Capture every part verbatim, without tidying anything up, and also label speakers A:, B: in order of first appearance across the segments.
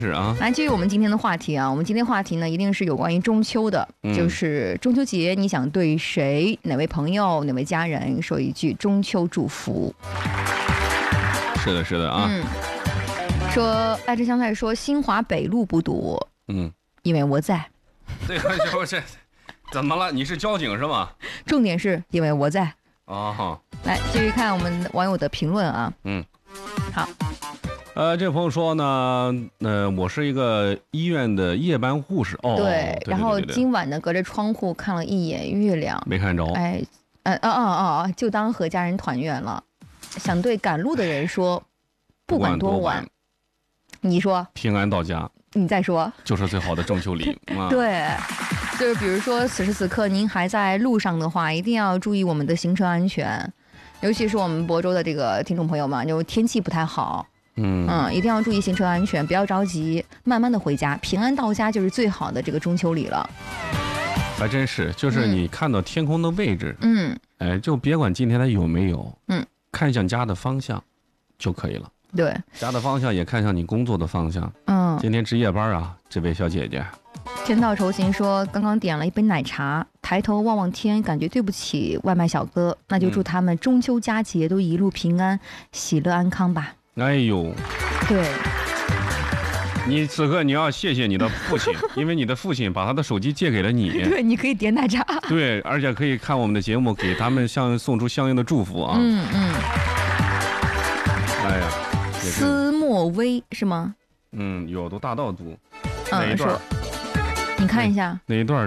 A: 是啊，
B: 来，继续我们今天的话题啊，我们今天话题呢，一定是有关于中秋的，嗯、就是中秋节，你想对谁、哪位朋友、哪位家人说一句中秋祝福？
A: 是的，是的啊。
B: 嗯，说爱吃香菜说新华北路不堵，嗯，因为我在。
A: 这个就是怎么了？你是交警是吗？
B: 重点是因为我在。
A: 哦，
B: 来继续看我们网友的评论啊。嗯，好。
A: 呃，这位朋友说呢，呃，我是一个医院的夜班护士。哦，
B: 对，
A: 对对对对
B: 然后今晚呢，隔着窗户看了一眼月亮，
A: 没看着。
B: 哎，呃，哦哦哦，就当和家人团圆了。想对赶路的人说，不管多晚，你说
A: 平安到家，
B: 你再说，
A: 就是最好的中秋礼。啊、
B: 对，就是比如说此时此刻您还在路上的话，一定要注意我们的行车安全，尤其是我们亳州的这个听众朋友们，就天气不太好。嗯嗯，一定要注意行车安全，不要着急，慢慢的回家，平安到家就是最好的这个中秋礼了。
A: 还真是，就是你看到天空的位置，
B: 嗯，
A: 哎，就别管今天它有没有，嗯，看向家的方向就可以了。
B: 对，
A: 家的方向也看向你工作的方向。嗯，今天值夜班啊，这位小姐姐。
B: 天道酬勤说，刚刚点了一杯奶茶，抬头望望天，感觉对不起外卖小哥，那就祝他们中秋佳节都一路平安，喜乐安康吧。
A: 哎呦，
B: 对，
A: 你此刻你要谢谢你的父亲，因为你的父亲把他的手机借给了你。
B: 对，你可以点奶茶。
A: 对，而且可以看我们的节目，给他们相送出相应的祝福啊。嗯嗯。哎呀，
B: 思莫微是吗？
A: 嗯，有的大道堵。
B: 嗯，
A: 哪一段？
B: 你看一下
A: 哪一段？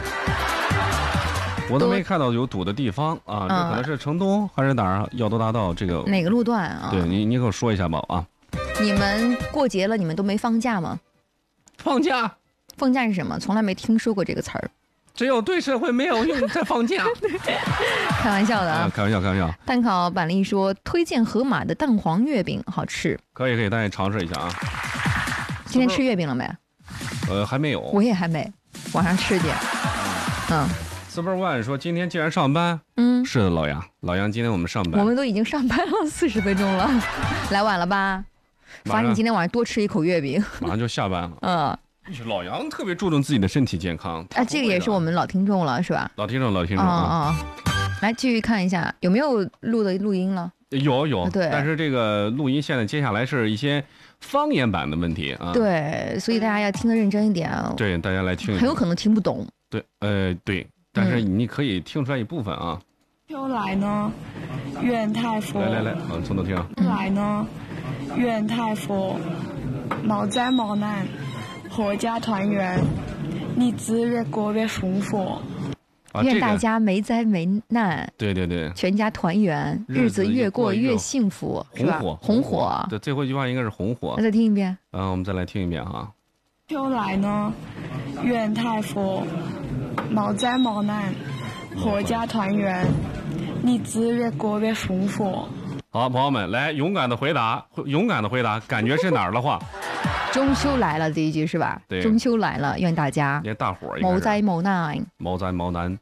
A: 我都没看到有堵的地方啊，这可能是城东还是哪儿？药都大道这个
B: 哪个路段啊？
A: 对你，你给我说一下吧啊！
B: 你们过节了，你们都没放假吗？
A: 放假？
B: 放假是什么？从来没听说过这个词儿。
A: 只有对社会没有用才放假。
B: 开玩笑的啊！
A: 开玩笑，开玩笑。
B: 碳烤板栗说，推荐河马的蛋黄月饼好吃。
A: 可以，可以，大家尝试一下啊。
B: 今天吃月饼了没？
A: 呃，还没有。
B: 我也还没，晚上吃点。嗯。
A: Super One 说：“今天既然上班，嗯，是的，老杨，老杨，今天我们上班，
B: 我们都已经上班了四十分钟了，来晚了吧？罚你今天晚上多吃一口月饼，
A: 马上就下班了。
B: 嗯，
A: 老杨特别注重自己的身体健康，
B: 啊，这个也是我们老听众了，是吧？
A: 老听众，老听众啊、
B: 嗯嗯。来继续看一下有没有录的录音了？
A: 有有，
B: 对，
A: 但是这个录音现在接下来是一些方言版的问题啊，
B: 对，所以大家要听得认真一点啊。
A: 对，大家来听一听，
B: 很有可能听不懂。
A: 对，呃，对。”但是你可以听出来一部分啊。
C: 秋来呢，愿太佛。
A: 来来来，嗯，从头听。
C: 来呢，愿太佛，毛灾毛难，阖家团圆，日子越过越丰富。
A: 啊、
B: 愿大家没灾没难。
A: 对对对。
B: 全家团圆，日子越过越幸福，
A: 是吧？红火，
B: 红火。
A: 对，最后一句话应该是红火。
B: 那再听一遍。
A: 嗯，我们再来听一遍哈。
C: 秋来呢，愿太佛。毛灾毛难，阖家团圆，日子越过越丰富。
A: 好，朋友们，来勇敢的回答，勇敢的回答，感觉是哪儿的话？
B: 中秋来了，这一句是吧？
A: 对，
B: 中秋来了，愿大家
A: 连大伙儿
B: 毛灾毛难，
A: 毛灾毛难。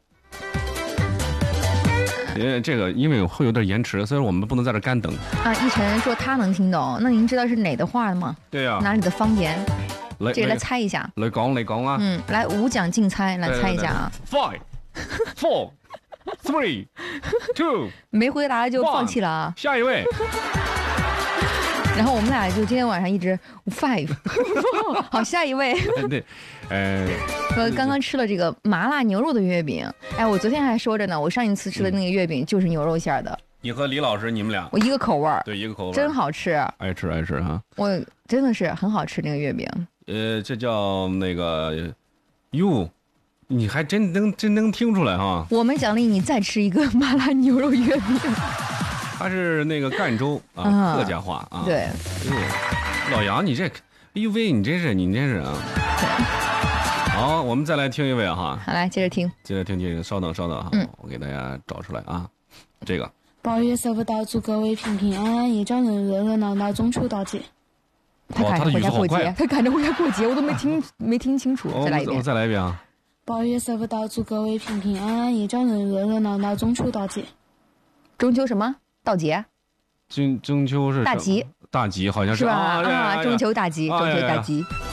A: 因为这个，因为会有点延迟，所以我们不能在这干等。
B: 啊，一晨说他能听懂，那您知道是哪的话吗？
A: 对呀、啊，
B: 哪里的方言？
A: 来，
B: 这个来猜一下。
A: 来讲，来讲啊。
B: 嗯，来五讲竞猜，来猜一下啊。
A: Five, four, three, two。
B: 没回答就放弃了啊。
A: 下一位。
B: 然后我们俩就今天晚上一直 five。好，下一位。
A: 对，呃，
B: 我刚刚吃了这个麻辣牛肉的月饼。哎，我昨天还说着呢，我上一次吃的那个月饼就是牛肉馅的。
A: 你和李老师，你们俩，
B: 我一个口味儿，
A: 对，一个口味，
B: 真好吃，
A: 爱吃爱吃哈。
B: 我真的是很好吃那个月饼。
A: 呃，这叫那个，哟，你还真能真能听出来哈。
B: 我们奖励你再吃一个麻辣牛肉月饼。
A: 它是那个赣州啊，客家话啊。
B: 对。
A: 老杨，你这，哎呦喂，你真是，你真是啊。好，我们再来听一位哈。
B: 好，来接着听，
A: 接着听这个，稍等稍等哈，嗯、我给大家找出来啊。这个
C: 八月十五到，祝各位平平安安，一家人热热闹闹，中秋大节。
B: 他赶着回家过节，他赶着回家过节，我都没听没听清楚。再来一遍，
A: 我再来一遍啊！
C: 八月十五到，祝各位平平安安，一家人热热闹闹，中秋大节。
B: 中秋什么？到节？
A: 中中秋是
B: 大吉。
A: 大吉好像是
B: 是吧？啊，中秋大吉，中秋大吉。